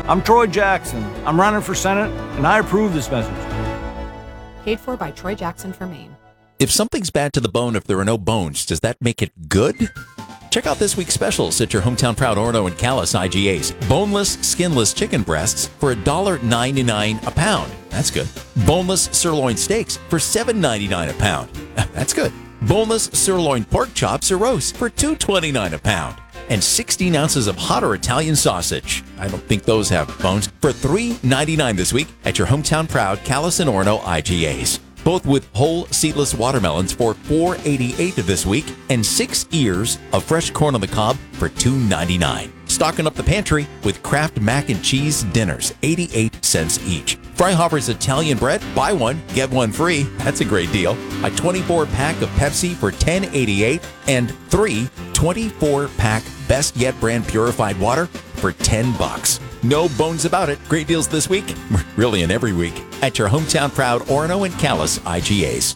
I'm Troy Jackson. I'm running for Senate, and I approve this message. Paid for by Troy Jackson for Maine. If something's bad to the bone, if there are no bones, does that make it good? Check out this week's specials at your hometown proud Orono and Callis IGAs. Boneless, skinless chicken breasts for $1.99 a pound. That's good. Boneless sirloin steaks for $7.99 a pound. That's good. Boneless sirloin pork chops or roasts for $2.29 a pound. And 16 ounces of hot or Italian sausage. I don't think those have bones. For $3.99 this week at your hometown proud Callis and Orono IGAs. Both with whole seedless watermelons for $4.88 this week and 6 ears of fresh corn on the cob for $2.99. Stocking up the pantry with Kraft mac and cheese dinners, 88 cents each. Freihofer's Italian bread, buy one, get one free. That's a great deal. A 24-pack of Pepsi for $10.88 and 3 24-pack Best Yet brand purified water for $10. No bones about it. Great deals this week, really in every week, at your hometown proud Orono and Callis IGAs.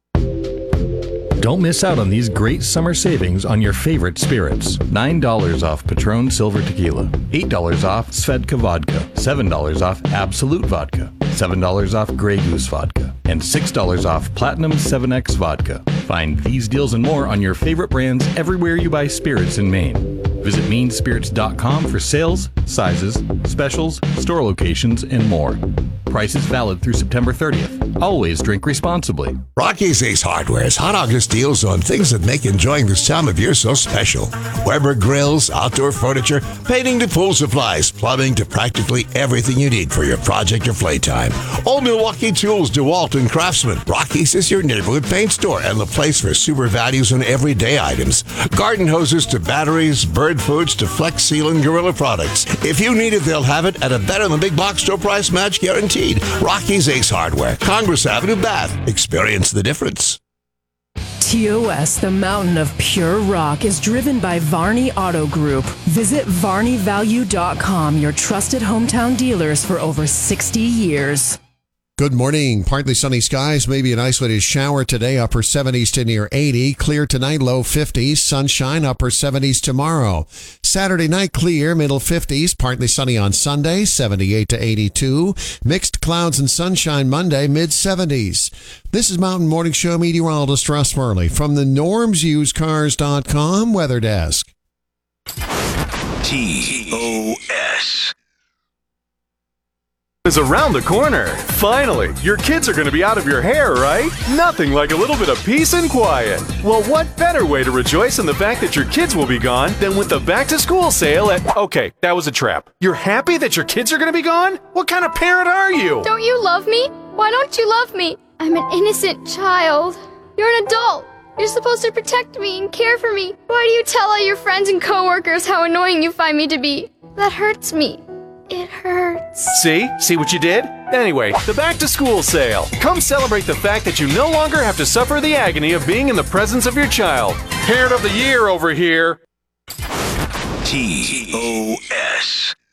Don't miss out on these great summer savings on your favorite spirits. $9 off Patron Silver Tequila, $8 off Svedka Vodka, $7 off Absolute Vodka, $7 off Grey Goose Vodka, and $6 off Platinum 7X Vodka. Find these deals and more on your favorite brands everywhere you buy spirits in Maine. Visit meanspirits.com for sales, sizes, specials, store locations, and more. Prices valid through September 30th. Always drink responsibly. Rocky's Ace Hardware's Hot August deals on things that make enjoying this time of year so special. Weber grills, outdoor furniture, painting to pool supplies, plumbing to practically everything you need for your project or playtime. Old Milwaukee Tools, DeWalt and Craftsman. Rocky's is your neighborhood paint store and the place for super values on everyday items. Garden hoses to batteries, bird foods to Flex Seal and Gorilla products. If you need it, they'll have it at a better than big box store price match guaranteed. Rocky's Ace Hardware, Congress Avenue, Bath. Experience the difference. TOS, the mountain of pure rock, is driven by Varney Auto Group. Visit VarneyValue.com, your trusted hometown dealers for over 60 years. Good morning. Partly sunny skies, maybe an isolated shower today, upper 70s to near 80. Clear tonight, low 50s. Sunshine, upper 70s tomorrow. Saturday night, clear, middle 50s. Partly sunny on Sunday, 78 to 82. Mixed clouds and sunshine Monday, mid 70s. This is Mountain Morning Show meteorologist Russ Murley from the NormsUsedCars.com weather desk. TOS is around the corner. Finally, your kids are going to be out of your hair, right? Nothing like a little bit of peace and quiet. Well, what better way to rejoice in the fact that your kids will be gone than with the back-to-school sale at... Okay, that was a trap. You're happy that your kids are going to be gone? What kind of parent are you? Don't you love me? Why don't you love me? I'm an innocent child. You're an adult. You're supposed to protect me and care for me. Why do you tell all your friends and coworkers how annoying you find me to be? That hurts me. It hurts. See what you did? Anyway, the back-to-school sale. Come celebrate the fact that you no longer have to suffer the agony of being in the presence of your child. Parent of the Year over here. TOS.